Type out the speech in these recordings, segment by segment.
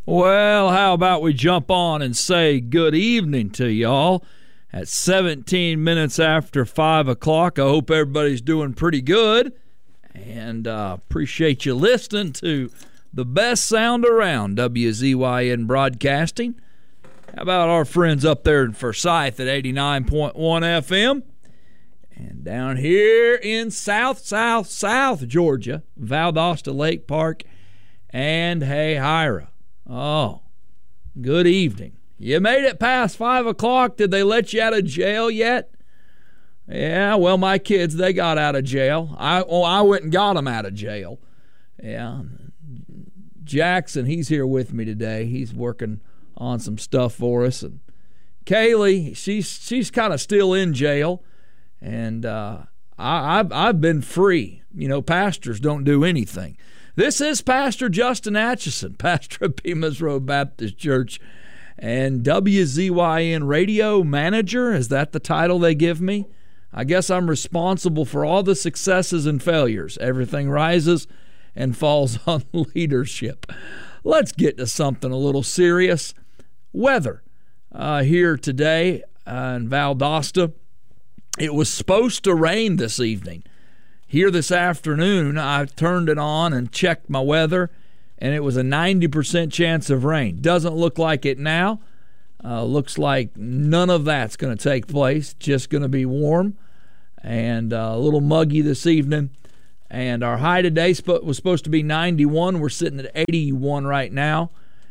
Well, how about we jump on and say good evening to y'all at 17 minutes after 5 o'clock. I hope everybody's doing pretty good, and appreciate you listening to the best sound around, WZYN Broadcasting. How about our friends up there in Forsyth at 89.1 FM? And down here in South Georgia, Valdosta Lake Park and Hahira. Oh, good evening. You made it past 5 o'clock. Did they let you out of jail yet? Yeah, well, my kids, they got out of jail. I went and got them out of jail. Yeah. Jackson, he's here with me today. He's working on some stuff for us. And Kaylee, she's kind of still in jail. And I've been free. You know, pastors don't do anything. This is Pastor Justin Atchison, pastor of Bemis Road Baptist Church, and WZYN radio manager. Is that the title they give me? I guess I'm responsible for all the successes and failures. Everything rises and falls on leadership. Let's get to something a little serious. Weather here today in Valdosta. It was supposed to rain this evening. Here this afternoon, I turned it on and checked my weather, and it was a 90% chance of rain. Doesn't look like it now. Looks like none of that's going to take place. Just going to be warm and a little muggy this evening. And our high today was supposed to be 91. We're sitting at 81 right now.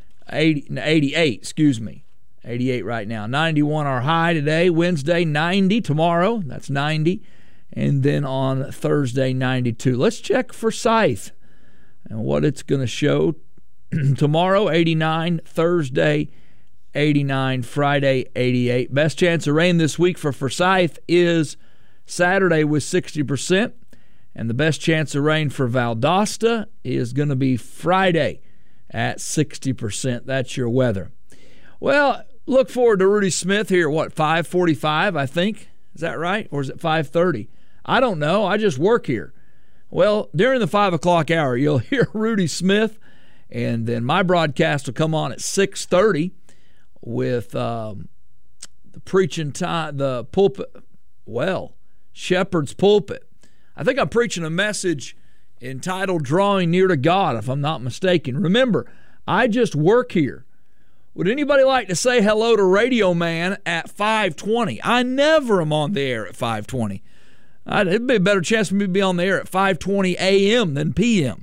88 right now. 91 our high today. Wednesday, 90. Tomorrow, that's 90. And then on Thursday, 92. Let's check Forsyth and what it's going to show. Tomorrow, 89. Thursday, 89. Friday, 88. Best chance of rain this week for Forsyth is Saturday with 60%. And the best chance of rain for Valdosta is going to be Friday at 60%. That's your weather. Well, look forward to Rudy Smith here, 5:45, I think. Is that right? Or is it 5:30? I don't know. I just work here. Well, during the 5 o'clock hour, you'll hear Rudy Smith, and then my broadcast will come on at 6:30 with the preaching time, the pulpit, Shepherd's Pulpit. I think I'm preaching a message entitled Drawing Near to God, if I'm not mistaken. Remember, I just work here. Would anybody like to say hello to Radio Man at 5:20? I never am on the air at 5:20. It'd be a better chance for me to be on the air at 5:20 a.m. than p.m.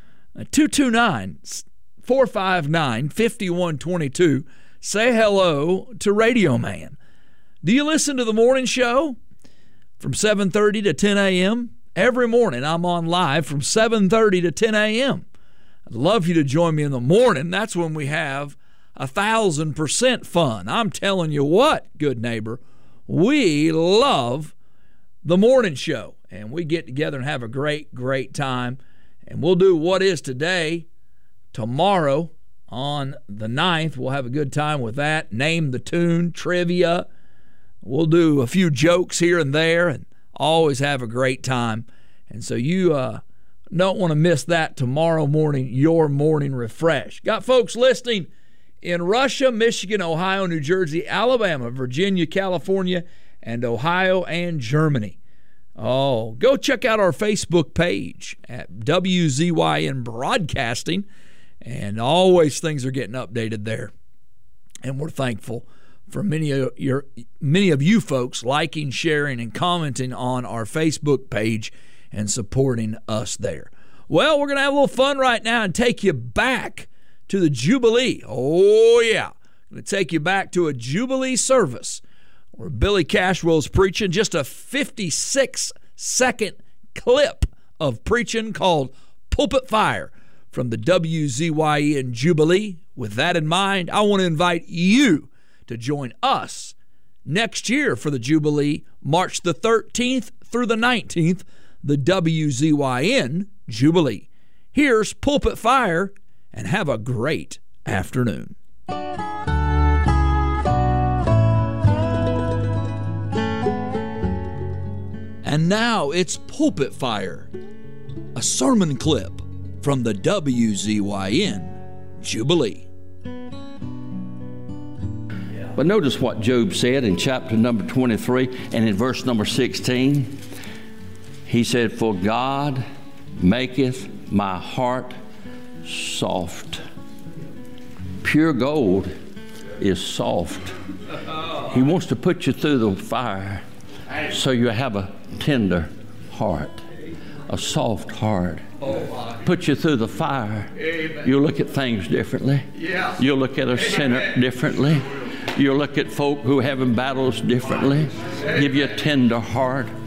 229-459-5122. Say hello to Radio Man. Do you listen to the morning show from 7:30 to 10 a.m.? Every morning I'm on live from 7:30 to 10 a.m. I'd love you to join me in the morning. That's when we have 1,000% fun. I'm telling you what, good neighbor, we love the morning show, and we get together and have a great time. And we'll do What Is Today tomorrow on the 9th. We'll have a good time with that. Name the tune, trivia. We'll do a few jokes here and there, and always have a great time. And so you don't want to miss that tomorrow morning, your morning refresh. Got folks listening in Russia, Michigan, Ohio, New Jersey, Alabama, Virginia, California, and Ohio and Germany. Oh, go check out our Facebook page at WZYN Broadcasting, and always things are getting updated there. And we're thankful for many of you folks liking, sharing, and commenting on our Facebook page and supporting us there. Well, we're going to have a little fun right now and take you back to the Jubilee. Oh, yeah. I'm going to take you back to a Jubilee service where Billy Cashwell's preaching, just a 56-second clip of preaching called Pulpit Fire from the WZYN Jubilee. With that in mind, I want to invite you to join us next year for the Jubilee, March the 13th through the 19th, the WZYN Jubilee. Here's Pulpit Fire, and have a great afternoon. And now it's Pulpit Fire, a sermon clip from the WZYN Jubilee. But notice what Job said in chapter number 23 and in verse number 16. He said, "For God maketh my heart soft." Pure gold is soft. He wants to put you through the fire so you have a tender heart, a soft heart. Put you through the fire. You'll look at things differently. You'll look at a sinner differently. You'll look at folk who are having battles differently. Give you a tender heart.